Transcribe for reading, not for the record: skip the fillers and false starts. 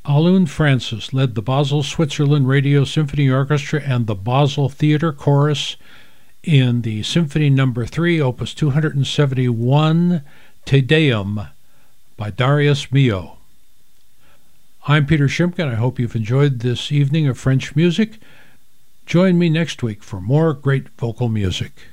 Alun Francis led the Basel, Switzerland Radio Symphony Orchestra and the Basel Theatre Chorus in the Symphony No. 3, Opus 271, Te Deum by Darius Milhaud. I'm Peter Shimkin. I hope you've enjoyed this evening of French music. Join me next week for more great vocal music.